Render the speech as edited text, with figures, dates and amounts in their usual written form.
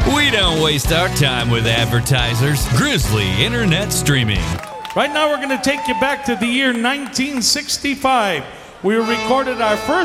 We don't waste our time with advertisers. Grizzly Internet Streaming. Right now, we're going to take you back to the year 1965. We recorded our first